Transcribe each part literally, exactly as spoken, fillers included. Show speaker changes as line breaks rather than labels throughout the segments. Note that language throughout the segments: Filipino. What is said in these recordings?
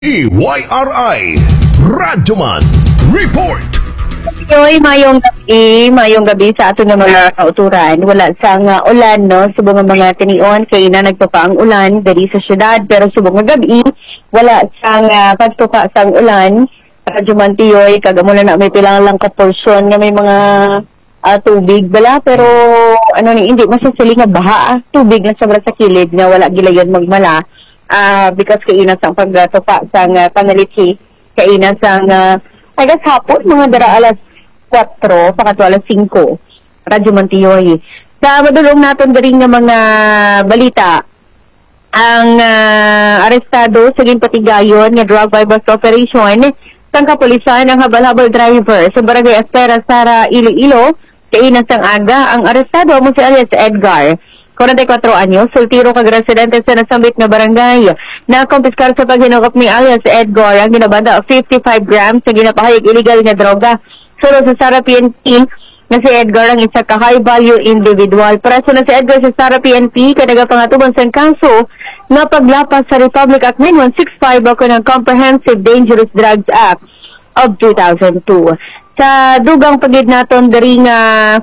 E Y R I Radyoman Report.
Yoy, mayong gabi, mayong gabi sa ato ng mga kauturan. Wala sang uh, ulan, no? Subong nga mga tinion, kay na nagpapa ang ulan dari sa syudad, pero subong nga gabi, wala sang uh, pagtupa sang ulan. Radyoman tiyoy, kagamula na may pilang lang ka-portion nga may mga uh, tubig, bala, pero ano ni, hindi masasali nga baha, ah. Tubig na sobra sa kilid nga wala gilayon magmala. Uh, because kainan sang pagtupa sang uh, panalitsi, kainan sang uh, I guess hapon, mga dara alas kwatro, pakatwa alas singko, Radyo Mantiyoy. Sa madulong natin rin ng mga balita, ang uh, arestado sa ginpatigayon ng drug bypass operation sang kapulisan ng habal-habal driver sa Barangay Espera, Sara, Iloilo, kainan sang aga. Ang arestado mo si alias Edgar, forty-four anyos, soltero kag residente sa nasambit na barangay. Na-kumpiskar sa paghinukop ni alias Edgar ang ginabanda of fifty-five grams sa ginapahayag illegal nga droga. Suro sa Sara P N P na si Edgar ang isa ka high-value individual. Preso na si Edgar sa Sara P N P kadaga pangatubang sang kaso na paglapas sa Republic Act nine one six five ako ng Comprehensive Dangerous Drugs Act of two thousand two. Sa dugang pagid naton diri nga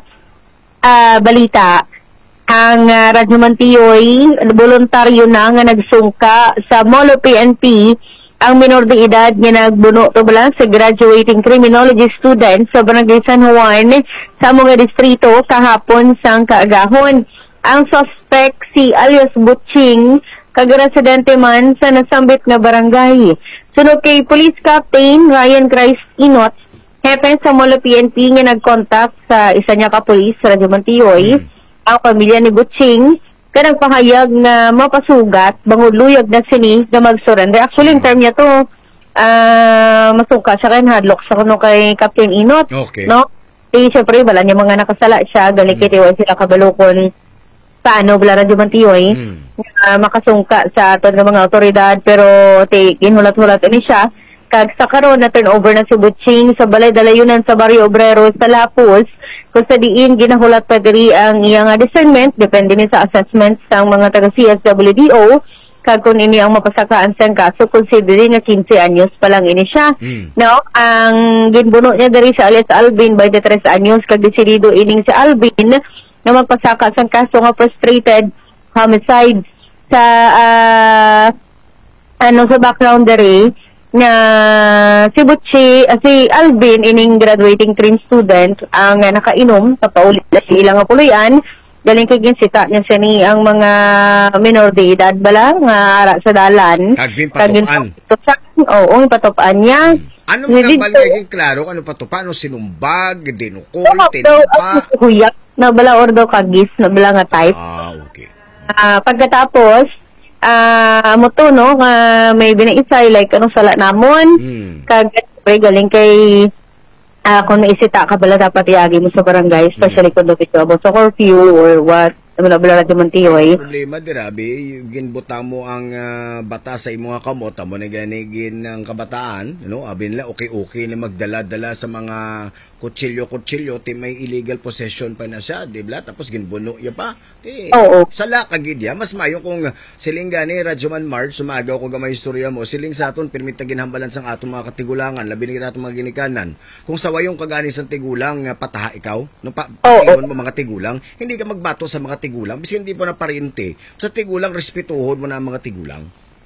uh, balita, ang uh, Radyo Mantiyoy, voluntaryo na nga nagsungka sa Molo P N P ang minor de edad nga nagbuno to bala sa graduating criminology student sa Barangay San Juan sa mga distrito kahapon sang kaagahon. Ang suspect si alias Butching, kag residente man sa nasambit nga barangay. Sunod kay Police Captain Ryan Christinot, hepe sa Molo P N P nga nagkontak sa isa niya ka pulis sa Radyo Mantiyoy, hmm. ang pamilya ni Butching, kanang pahayag na mapasugat, bangod luyag na sini na mag-surrender. Actually, in term niya to, uh, masuka siya kay hadlok sa kuno kay Captain Inot.
Okay.
No? Eh, syempre, bala niya mga nakasala siya, galikitiwan mm. sila kabalukon sa ano, bala Radyo Mantiyoy, mm. uh, makasungka sa aton ng mga otoridad, pero te, inhulat-hulat ni siya. Kag sa karon na turnover na si Butching sa balay dalayunan sa Barrio Obrero sa Lapus, kung sa diin ginahulat pa diri ang iyang discernment, depende ni sa assessment sa mga taga C S W D O, kag kung ini ang mapasakaan sa kaso, considering nga fifteen anyos pa lang ini siya. Mm. No, ang ginbuno niya diri sa alias Alvin, twenty-three anyos, kag desidido ining si Alvin na magpasaka sa kaso nga frustrated homicide sa uh, ano sa background diri na si Butchi, uh, si Alvin, ining graduating trim student, ang uh, nakainom, papaulit na si ilang puluyan, galing kaging sita niya siya ni ang mga minor de edad bala, nga ara sa dalan.
Kaging patupan.
Oo, yung patupaan niya.
Hmm. Ano mga balaging klaro? Ano patupan? Ano sinumbag, dinukol,
oh,
tinapa?
So, huyak, na bala ordo kagis, na bala nga type.
Ah, okay.
Uh, pagkatapos, Ah, uh, mo to no nga uh, may binaisay like anong sala namon hmm. kag galing kay uh, kung naisita ka bala dapat iagi mo sa barangay, especially hmm. kung dito about sa curfew or what wala bala Radyo Mantiyoy.
Problema dirabi ginbuta mo ang uh, bata sa imong kamot mo na ganigin ng kabataan, no? Abin la okay okay na magdala-dala sa mga kutsilyo-kutsilyo ti may illegal possession pa na siya, di ba? Tapos ginbuno ya pa. Ti
Oo.
Sala kagid ya, mas mayo kung siling gani Radyoman March sumagaw ko gamay istorya mo, siling sa aton permit ginhambalan sang aton mga katigulangan, labi ni aton mga ginikanan. Kung sawayong kagani sang tigulang pataha ikaw, no pa paingon mo mga tigulang, hindi ka magbato sa mga tigulang, bisan hindi po na parinti. Sa tigulang respetuhon mo na ang mga tigulang.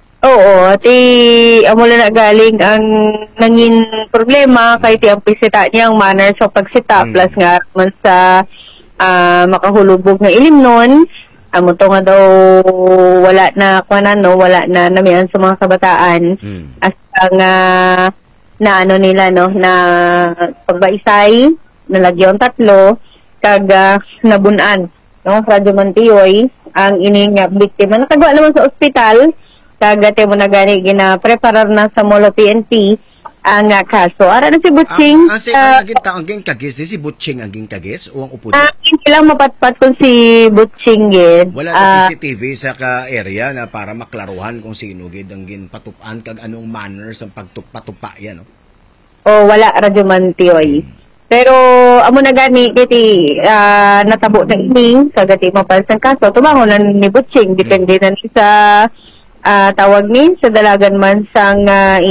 Oo, ti amo na galing ang nangin problema kay ti ang pisita niya ang manner sa pagsita, hmm. plus nga man sa uh, makahulubog na ilim nun, amo to nga daw wala na kuanan no, wala na namian sa mga kabataan. Hmm. As nga uh, na ano nila no, na pagbaisay, nalagyon tatlo, kag uh, nabunan no, Radyo Mantiyoy ang ining uh, biktima. Natagwa naman sa ospital, kagate mo na gani gina-preparar na sa Molo P N P ang uh, kaso. Ara na si Butching.
Ang uh, ang ang ging kagis si Butching ang ging kagis o ang upo.
Ah, hindi lang mapatpat kung si Butching gid.
Wala na uh, C C T V sa ka area na para maklaruhan kung sino gid ang gin patupan kag anong manners ang pagtupatupa yan, no? O
wala Radyo Mantiyoy. Hmm. Pero amo na gani kiti uh, natabo na ining kagati mapalsan kaso tumangon na ni Butching, depende hmm. na sa ah, tawag min sa dalagan man sang ah,